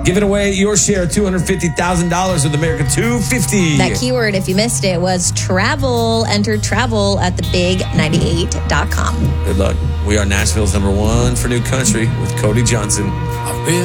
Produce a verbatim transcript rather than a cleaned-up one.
giving away your share of two hundred fifty thousand dollars with America two fifty. That keyword, if you missed it, was travel. Enter travel at the big ninety-eight dot com. Good luck. We are Nashville's number one for new country with Cody Johnson.